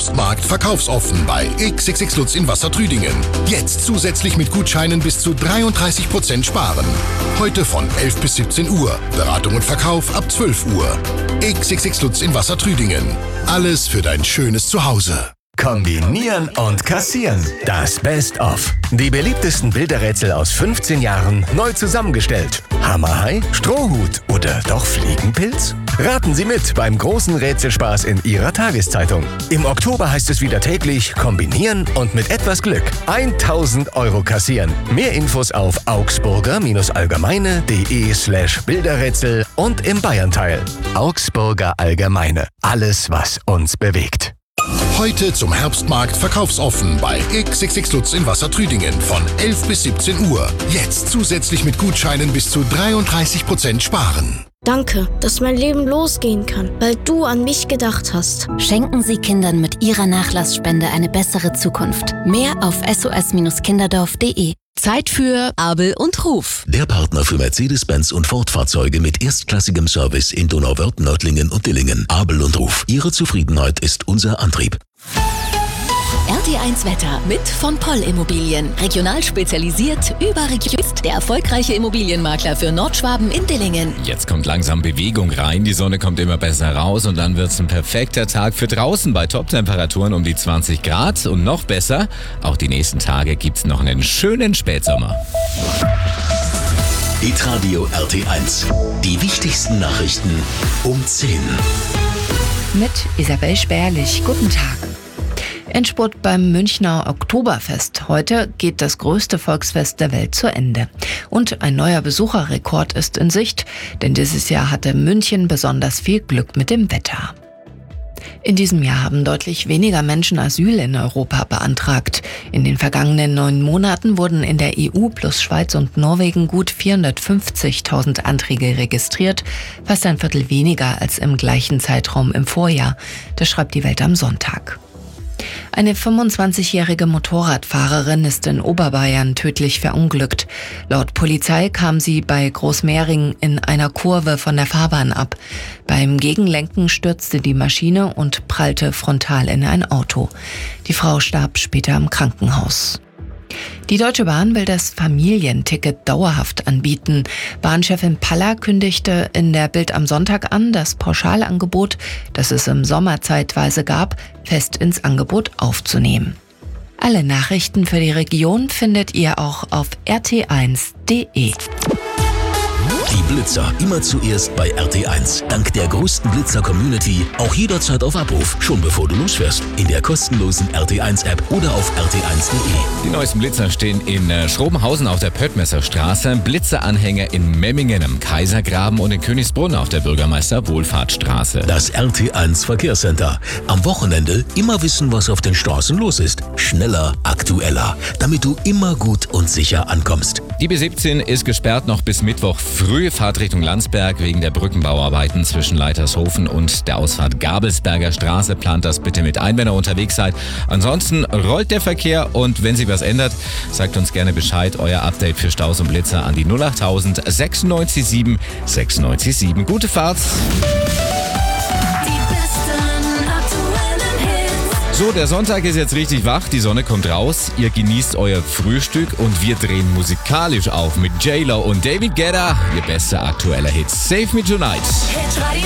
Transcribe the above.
Herbstmarkt verkaufsoffen bei XXX Lutz in Wassertrüdingen. Jetzt zusätzlich mit Gutscheinen bis zu 33% sparen. Heute von 11 bis 17 Uhr. Beratung und Verkauf ab 12 Uhr. XXX Lutz in Wassertrüdingen. Alles für dein schönes Zuhause. Kombinieren und kassieren. Das Best-of. Die beliebtesten Bilderrätsel aus 15 Jahren neu zusammengestellt. Hammerhai, Strohhut oder doch Fliegenpilz? Raten Sie mit beim großen Rätselspaß in Ihrer Tageszeitung. Im Oktober heißt es wieder täglich kombinieren und mit etwas Glück 1.000 € kassieren. Mehr Infos auf augsburger-allgemeine.de/Bilderrätsel und im Bayernteil. Augsburger Allgemeine. Alles, was uns bewegt. Heute zum Herbstmarkt verkaufsoffen bei XXX Lutz in Wassertrüdingen von 11 bis 17 Uhr. Jetzt zusätzlich mit Gutscheinen bis zu 33% sparen. Danke, dass mein Leben losgehen kann, weil du an mich gedacht hast. Schenken Sie Kindern mit Ihrer Nachlassspende eine bessere Zukunft. Mehr auf sos-kinderdorf.de. Zeit für Abel und Ruf. Der Partner für Mercedes-Benz und Ford-Fahrzeuge mit erstklassigem Service in Donauwörth, Nördlingen und Dillingen. Abel und Ruf. Ihre Zufriedenheit ist unser Antrieb. RT1 Wetter mit von Poll Immobilien. Regional spezialisiert, überregionist. Der erfolgreiche Immobilienmakler für Nordschwaben in Dillingen. Jetzt kommt langsam Bewegung rein, die Sonne kommt immer besser raus und dann wird's ein perfekter Tag für draußen bei Top-Temperaturen um die 20 Grad. Und noch besser, auch die nächsten Tage gibt's noch einen schönen Spätsommer. Hitradio RT1. Die wichtigsten Nachrichten um 10. Mit Isabel Spärlich. Guten Tag. Endspurt beim Münchner Oktoberfest. Heute geht das größte Volksfest der Welt zu Ende. Und ein neuer Besucherrekord ist in Sicht, denn dieses Jahr hatte München besonders viel Glück mit dem Wetter. In diesem Jahr haben deutlich weniger Menschen Asyl in Europa beantragt. In den vergangenen 9 Monaten wurden in der EU plus Schweiz und Norwegen gut 450.000 Anträge registriert, fast ein Viertel weniger als im gleichen Zeitraum im Vorjahr. Das schreibt die Welt am Sonntag. Eine 25-jährige Motorradfahrerin ist in Oberbayern tödlich verunglückt. Laut Polizei kam sie bei Großmähring in einer Kurve von der Fahrbahn ab. Beim Gegenlenken stürzte die Maschine und prallte frontal in ein Auto. Die Frau starb später im Krankenhaus. Die Deutsche Bahn will das Familienticket dauerhaft anbieten. Bahnchefin Paller kündigte in der Bild am Sonntag an, das Pauschalangebot, das es im Sommer zeitweise gab, fest ins Angebot aufzunehmen. Alle Nachrichten für die Region findet ihr auch auf rt1.de. Die Blitzer immer zuerst bei RT1. Dank der größten Blitzer-Community auch jederzeit auf Abruf, schon bevor du losfährst. In der kostenlosen RT1-App oder auf rt1.de. Die neuesten Blitzer stehen in Schrobenhausen auf der Pöttmesserstraße, Blitzeranhänger in Memmingen am Kaisergraben und in Königsbrunn auf der Bürgermeister-Wohlfahrtsstraße. Das RT1 Verkehrscenter. Am Wochenende immer wissen, was auf den Straßen los ist. Schneller, aktueller, damit du immer gut und sicher ankommst. Die B17 ist gesperrt noch bis Mittwoch früh. Fahrt Richtung Landsberg wegen der Brückenbauarbeiten zwischen Leitershofen und der Ausfahrt Gabelsberger Straße. Plant das bitte mit ein, wenn ihr unterwegs seid. Ansonsten rollt der Verkehr und wenn sich was ändert, sagt uns gerne Bescheid. Euer Update für Staus und Blitzer an die 08000 96 7 96 7. Gute Fahrt! So, der Sonntag ist jetzt richtig wach, die Sonne kommt raus, ihr genießt euer Frühstück und wir drehen musikalisch auf mit J-Lo und David Guetta, ihr bester aktueller Hit. Save Me Tonight.